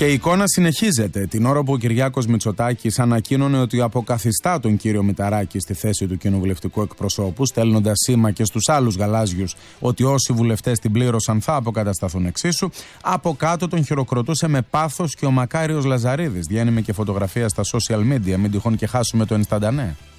Και η εικόνα συνεχίζεται. Την ώρα που ο Κυριάκος Μητσοτάκης ανακοίνωνε ότι αποκαθιστά τον κύριο Μηταράκη στη θέση του κοινοβουλευτικού εκπροσώπου, στέλνοντας σήμα και στους άλλους γαλάζιους ότι όσοι βουλευτές την πλήρωσαν θα αποκατασταθούν εξίσου, από κάτω τον χειροκροτούσε με πάθος και ο Μακάριος Λαζαρίδης. Διάνυμε και φωτογραφία στα social media, μην τυχόν και χάσουμε το Ινσταντανέ.